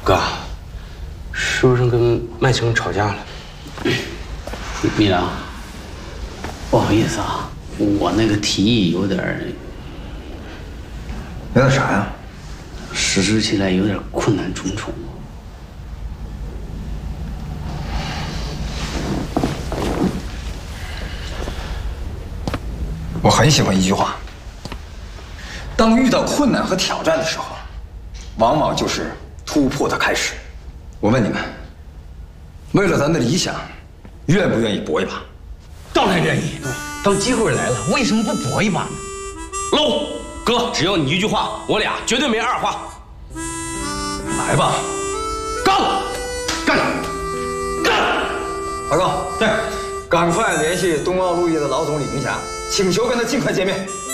哥，是不是跟麦晴吵架了？ 米良，不好意思啊，我那个提议有点啥呀？ 实施起来有点困难重重。 我很喜欢一句话：当遇到困难和挑战的时候，往往就是突破的开始。我问你们，为了咱的理想，愿不愿意搏一把？ 当然愿意。当机会来了，为什么不搏一把呢？ 搂，哥，只要你一句话，我俩绝对没二话。 来吧， 干！干！ 干！老高，对，赶快联系冬奥陆业的老总李明霞，请求跟他尽快见面。